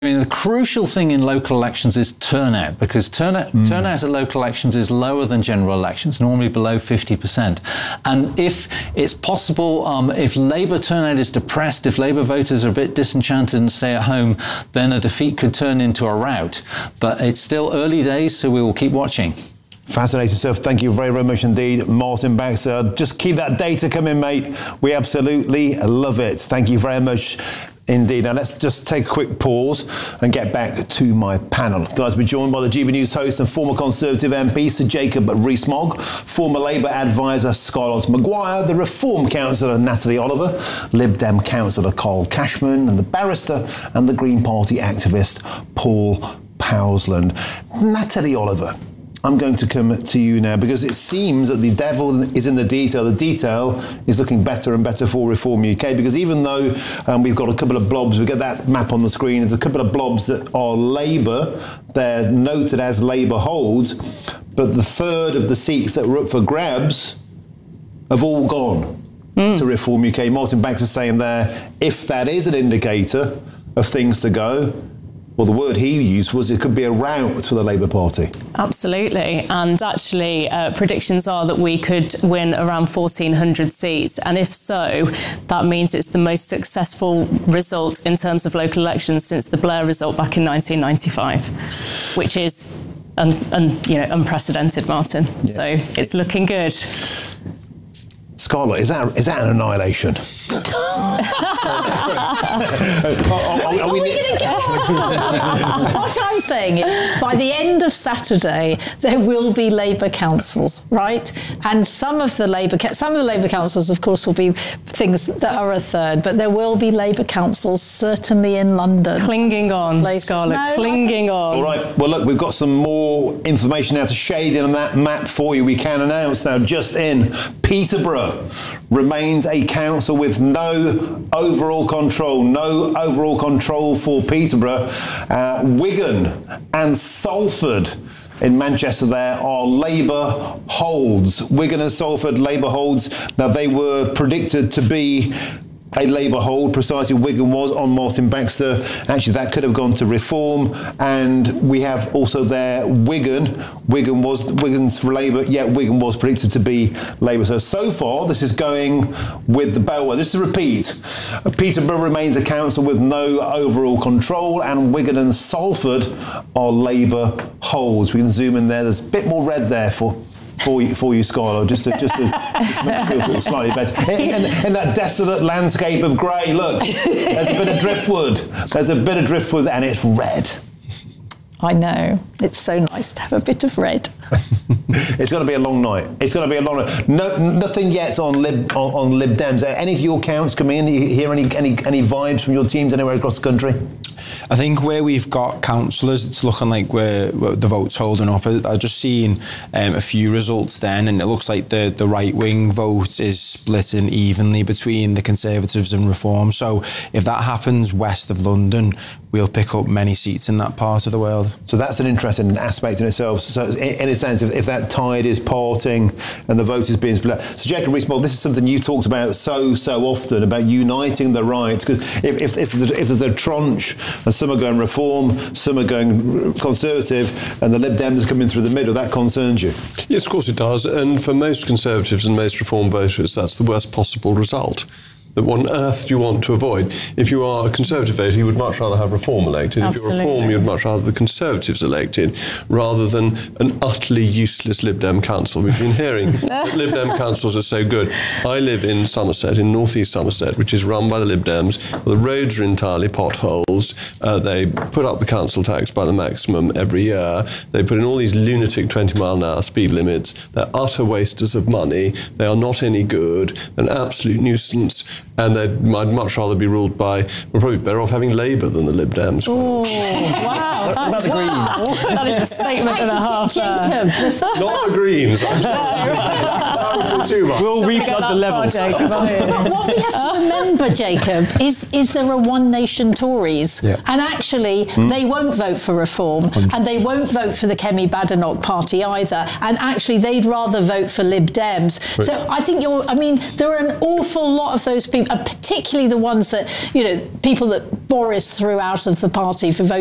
I mean, the crucial thing in local elections is turnout, because turnout at local elections is lower than general elections, normally below 50%. And if it's possible, if Labour turnout is depressed, if Labour voters are a bit disenchanted and stay at home, then a defeat could turn into a rout. But it's still early days, so we will keep watching. Fascinating stuff. Thank you very, very much indeed, Martin Baxter. Just keep that data coming, mate. We absolutely love it. Thank you very much indeed. Now let's just take a quick pause and get back to my panel. Delighted to be joined by the GB News host and former Conservative MP Sir Jacob Rees-Mogg, former Labour advisor Scarlett Maguire, the Reform councillor Natalie Oliver, Lib Dem councillor Carl Cashman, and the barrister and the Green Party activist Paul Powsland. Natalie Oliver, I'm going to come to you now because it seems that the devil is in the detail. The detail is looking better and better for Reform UK, because even though we've got a couple of blobs, we get that map on the screen, there's a couple of blobs that are Labour, they're noted as Labour holds, but the third of the seats that were up for grabs have all gone to Reform UK. Martin Baxter saying there, if that is an indicator of things to go, well, the word he used was it could be a rout for the Labour Party. Absolutely. And actually, predictions are that we could win around 1,400 seats. And if so, that means it's the most successful result in terms of local elections since the Blair result back in 1995, which is unprecedented, Martin. Yeah. So it's looking good. Scarlett, is that an annihilation? What I'm saying is, by the end of Saturday, there will be Labour councils, right? And some of the Labour councils, of course, will be things that are a third, but there will be Labour councils certainly in London. Clinging on, Scarlett, clinging on. All right. Well, look, we've got some more information now to shade in on that map for you. We can announce now, just in, Peterborough remains a council with no overall control for Peterborough. Wigan and Salford in Manchester there are Labour holds. Wigan and Salford Labour holds. Now, they were predicted to be a Labour hold, precisely Wigan was on Martin Baxter. Actually, that could have gone to Reform. And we have also there Wigan's for Labour, yet Wigan was predicted to be Labour. So far, this is going with the bellwether. Just to repeat, Peterborough remains a council with no overall control, and Wigan and Salford are Labour holds. We can zoom in there. There's a bit more red there for you, Scarlett, just to make it feel slightly better. In that desolate landscape of grey, look, there's a bit of driftwood. And it's red. I know. It's so nice to have a bit of red. It's going to be a long night. No, nothing yet on Lib Dems. Any of your counts coming in? Do you hear any vibes from your teams anywhere across the country? I think where we've got councillors, it's looking like where the vote's holding up. I've just seen a few results then, and it looks like the right-wing vote is splitting evenly between the Conservatives and Reform. So if that happens west of London, we'll pick up many seats in that part of the world. So that's an interesting aspect in itself. So in a sense, if that tide is parting and the vote is being split. So Jacob Rees-Mogg, this is something you talked about so often, about uniting the right. Because if there's a tranche and some are going Reform, some are going Conservative, and the Lib Dems coming through the middle, that concerns you? Yes, of course it does. And for most Conservatives and most Reform voters, that's the worst possible result. That what on earth do you want to avoid? If you are a Conservative voter, you would much rather have Reform elected. Absolutely. If you're Reform, you'd much rather the Conservatives elected, rather than an utterly useless Lib Dem council. We've been hearing that Lib Dem councils are so good. I live in Somerset, in northeast Somerset, which is run by the Lib Dems. The roads are entirely potholes. They put up the council tax by the maximum every year. They put in all these lunatic 20-mile-an-hour speed limits. They're utter wasters of money. They are not any good. They're an absolute nuisance. And I'd much rather be ruled by, we're probably better off having Labour than the Lib Dems. Oh, wow. What about the Greens? That is a statement and a half. Jacob, Not the Greens. We'll reflood the levels. what we have to remember, Jacob, is there are One Nation Tories? Yeah. And actually, they won't vote for Reform, 100%. And they won't vote for the Kemi Badenoch party either. And actually, they'd rather vote for Lib Dems. Right. So I think there are an awful lot of those people people, particularly the ones that, people that Boris threw out of the party for voting